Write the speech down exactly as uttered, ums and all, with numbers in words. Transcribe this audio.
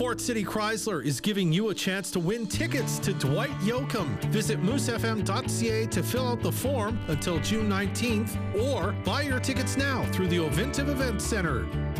Fort City Chrysler is giving you a chance to win tickets to Dwight Yoakam. Visit moose f m dot c a to fill out the form until June nineteenth or buy your tickets now through the Ovintiv Event Center.